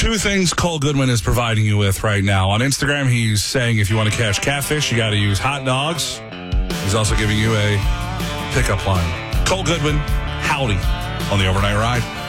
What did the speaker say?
Two things Cole Goodman is providing you with right now. On Instagram, he's saying if you want to catch catfish, you got to use hot dogs. He's also giving you a pickup line. Cole Goodman, howdy on the Overnight Ride.